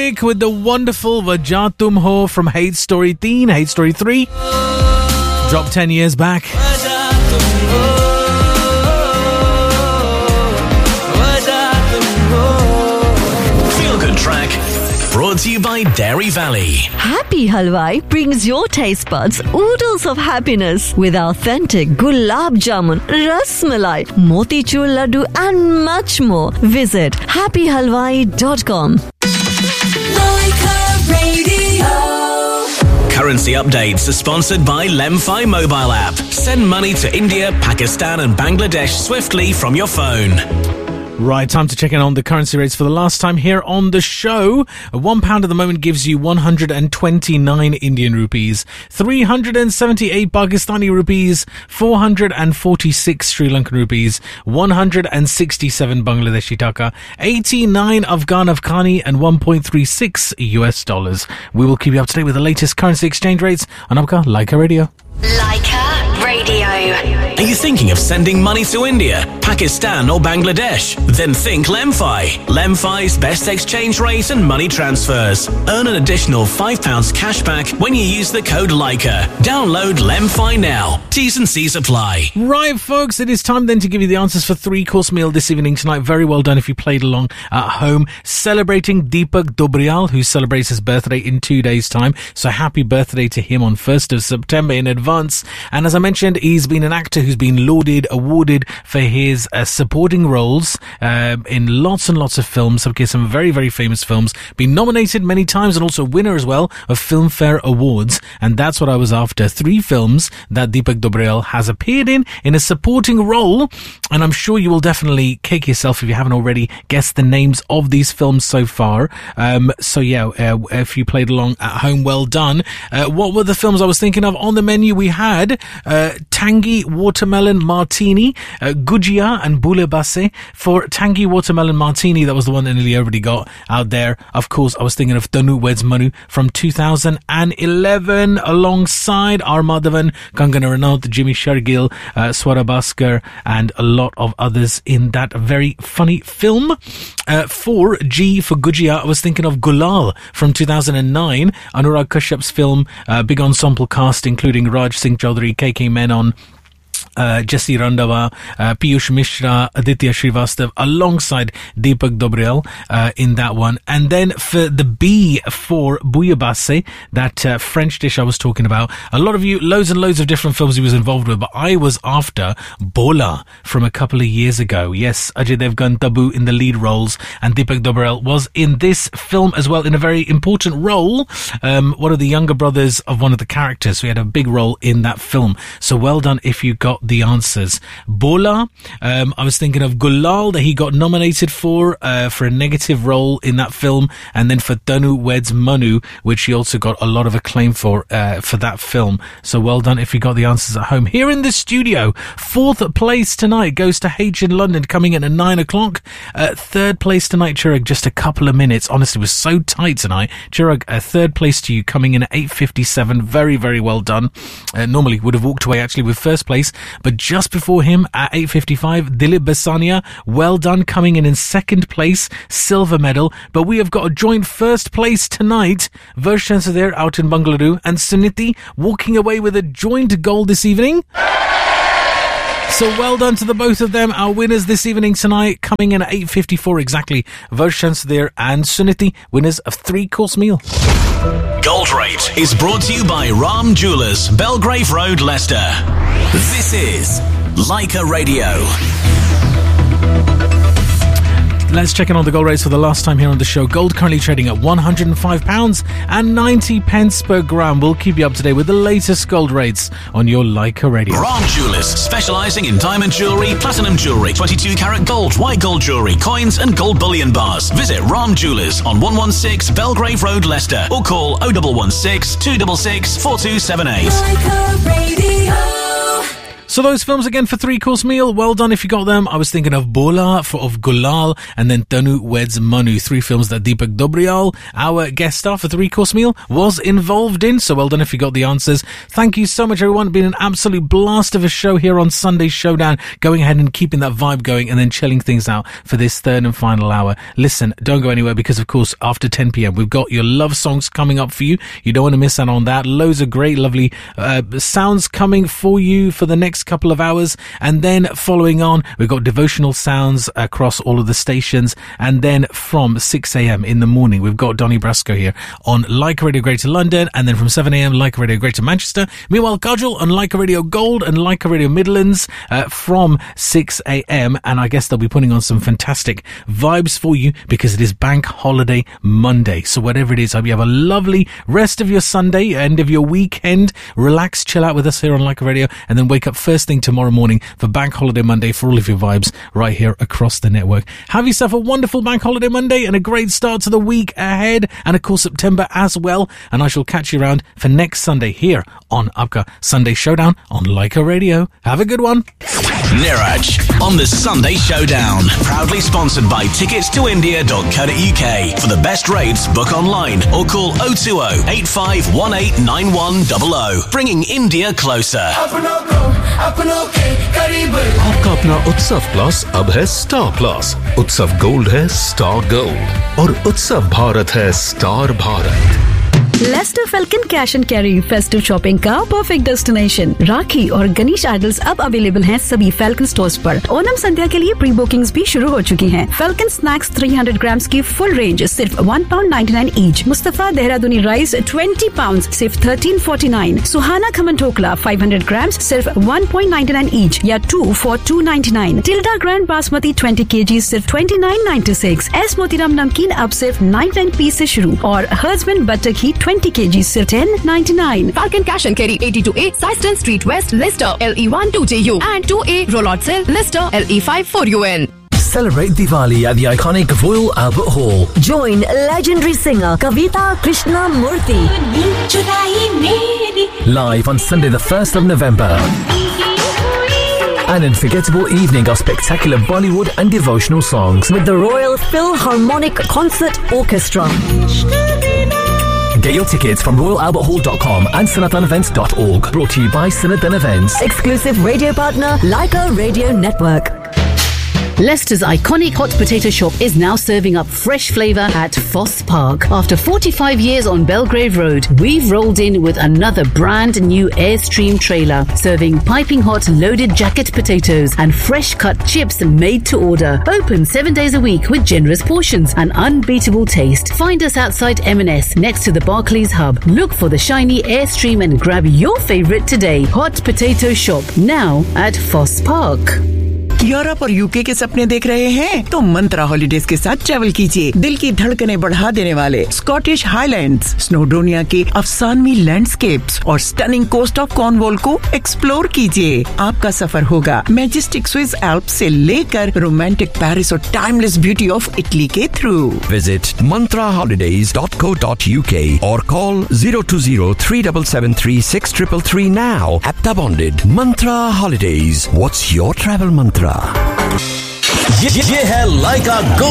with the wonderful Wajah Tum Ho from Hate Story 3. Hate Story 3 dropped 10 years back. Feel Good Track brought to you by Dairy Valley. Happy Halwai brings your taste buds oodles of happiness with authentic gulab jamun, ras malai, motichur laddu and much more. Visit happyhalwai.com. Currency updates are sponsored by Lemfi mobile app. Send money to India, Pakistan and Bangladesh swiftly from your phone. Right, time to check in on the currency rates for the last time here on the show. £1 at the moment gives you 129 Indian rupees, 378 Pakistani rupees, 446 Sri Lankan rupees, 167 Bangladeshi taka, 89 Afghan Afghani and 1.36 US dollars. We will keep you up to date with the latest currency exchange rates on Upka Leica Radio. Leica Radio. Are you thinking of sending money to India, Pakistan or Bangladesh? Then think Lemfi. Lemfi's best exchange rate and money transfers. Earn an additional £5 cash back when you use the code Leica. Download Lemfi now. T's and C's apply. Right, folks, it is time then to give you the answers for 3-course meal this evening tonight. Very well done if you played along at home. Celebrating Deepak Dobriyal, who celebrates his birthday in 2 days' time. So happy birthday to him on 1st of September in advance. And as I mentioned, he's been an actor who's been lauded, awarded for his supporting roles in lots and lots of films. Okay, some very, very famous films. Been nominated many times and also winner as well of Filmfare Awards. And that's what I was after. 3 films that Deepak Dobriyal has appeared in a supporting role. And I'm sure you will definitely kick yourself if you haven't already guessed the names of these films so far. If you played along at home, well done. What were the films I was thinking of? On the menu we had Tangy Watermelon Martini, Gujia and Bule Basse. For Tangy Watermelon Martini, that was the one that nearly everybody got out there. Of course, I was thinking of Tanu Weds Manu from 2011 alongside R. Madhavan, Kangana Ranaut, Jimmy Shergill, Swara Bhaskar and a lot of others in that very funny film. For G for Gujia, I was thinking of Gulal from 2009, Anurag Kashyap's film, big ensemble cast including Raj Singh Chaudhary, KK Menon, Jesse Randhawa, Piyush Mishra, Aditya Srivastav alongside Deepak Dobriyal in that one. And then for the B for Bouillabaisse, that French dish I was talking about, a lot of you, loads and loads of different films he was involved with, but I was after Bola from a couple of years ago. Yes, Ajay Devgan, Tabu in the lead roles, and Deepak Dobriyal was in this film as well in a very important role. One of the younger brothers of one of the characters, so he had a big role in that film. So well done if you got the answers. Bola, I was thinking of Gulal that he got nominated for a negative role in that film, and then for Tanu Weds Manu, which he also got a lot of acclaim for that film. So well done if you got the answers at home. Here in the studio, 4th place tonight goes to H in London, coming in at 9 o'clock. 3rd place tonight, Chirag, just a couple of minutes. Honestly, it was so tight tonight. Chirag, 3rd place to you, coming in at 8:57. Very, very well done. Normally would have walked away actually with 1st place, but just before him at 8:55, Dilip Basania, well done, coming in 2nd place, silver medal. But we have got a joint 1st place tonight. Varshan Sudhir out in Bangalore and Suniti walking away with a joint gold this evening. So well done to the both of them. Our winners this evening tonight, coming in at 8:54 exactly. Varshan Sudhir and Suniti, winners of 3-course meal. Gold Rate is brought to you by Ram Jewellers, Belgrave Road, Leicester. This is Leica Radio. Let's check in on the gold rates for the last time here on the show. Gold currently trading at £105.90 per gram. We'll keep you up to date with the latest gold rates on your Leica Radio. Ram Jewellers, specialising in diamond jewellery, platinum jewellery, 22-carat gold, white gold jewellery, coins and gold bullion bars. Visit Ram Jewellers on 116 Belgrave Road, Leicester, or call 0116 266 4278. Leica Radio. So those films again for three-course meal. Well done if you got them. I was thinking of Bola of Gulal and then Tanu Weds Manu. 3 films that Deepak Dobriyal, our guest star for three-course meal, was involved in. So well done if you got the answers. Thank you so much, everyone. It's been an absolute blast of a show here on Sunday Showdown. Going ahead and keeping that vibe going and then chilling things out for this third and final hour. Listen, don't go anywhere because, of course, after 10 p.m, we've got your love songs coming up for you. You don't want to miss out on that. Loads of great, lovely sounds coming for you for the next couple of hours. And then following on, we've got devotional sounds across all of the stations. And then from 6 a.m. in the morning, we've got Donny Brasco here on Leica Radio Greater London. And then from 7 a.m, Leica Radio Greater Manchester. Meanwhile, Kajal on Leica Radio Gold and Leica Radio Midlands from 6 a.m. And I guess they'll be putting on some fantastic vibes for you because it is Bank Holiday Monday. So whatever it is, I hope you have a lovely rest of your Sunday, end of your weekend. Relax, chill out with us here on Leica Radio, and then wake up first thing tomorrow morning for Bank Holiday Monday for all of your vibes right here across the network. Have yourself a wonderful Bank Holiday Monday and a great start to the week ahead, and of course September as well. And I shall catch you around for next Sunday here on Aapka Sunday Showdown on Leica Radio. Have a good one. Niraj on the Sunday Showdown. Proudly sponsored by ticketstoindia.co.uk. For the best rates, book online or call 020 8518 9100. Bringing India closer. आपका अपना उत्सव plus अब है star plus. उत्सव gold है star gold और उत्सव भारत है star Bharat. Lester falcon cash and carry festive shopping का परफेक्ट डेस्टिनेशन. राखी और गणेश आइडल्स अब अवेलेबल हैं सभी फेल्कन स्टोर्स पर. ओनम संध्या के लिए प्री बुकिंग्स भी शुरू हो चुकी हैं. फेल्कन स्नैक्स 300 ग्राम्स की फुल रेंज सिर्फ £1.99 ईच. मुस्तफा देहरादूनी राइस 20 पाउंड सिर्फ £13.49. सुहाना खमन ठोकला 500 ग्राम्स सिर्फ £1.99 ईच या 2 for £2.99. Tilde grand basmati 20 kg सिर्फ £29.96. एस मोतीराम नमकीन अब सिर्फ 99p से शुरू और हर्जमन बटर घी 20 kg सिर्फ £10.99. Falcon Cash and Carry 82A Syston Street West, Leicester, LE1 2JU and 2A Rollard Cell, Leicester, LE5 4UN. Celebrate Diwali at the iconic Royal Albert Hall. Join legendary singer Kavita Krishnamurthy live on Sunday the 1st of November. An unforgettable evening of spectacular Bollywood and devotional songs with the Royal Philharmonic Concert Orchestra. Get your tickets from royalalberthall.com and sanatanevents.org. Brought to you by Sanatan Events. Exclusive radio partner Leica Radio Network. Leicester's iconic hot potato shop is now serving up fresh flavour at Foss Park. After 45 years on Belgrave Road, we've rolled in with another brand new Airstream trailer, serving piping hot loaded jacket potatoes and fresh cut chips made to order. Open 7 days a week with generous portions and unbeatable taste. Find us outside M&S next to the Barclays Hub. Look for the shiny Airstream and grab your favourite today. Hot Potato Shop, now at Foss Park. Europe और UK के सपने देख रहे हैं तो मंत्रा holidays के साथ travel कीजिए. दिल की धड़कनें बढ़ा देने वाले स्कॉटिश हाईलैंड्स, स्नोडोनिया के अफसानवी लैंडस्केप्स और स्टनिंग कोस्ट ऑफ कॉर्नवॉल को एक्सप्लोर कीजिए. आपका सफर होगा मैजेस्टिक स्विस एल्प्स से लेकर रोमांटिक पेरिस और टाइमलेस ब्यूटी ऑफ इटली के through. Visit mantraholidays.co.uk or call 020-3773-6333 now. Apta bonded. Mantra Holidays. What's your travel mantra? ये है Leica Gold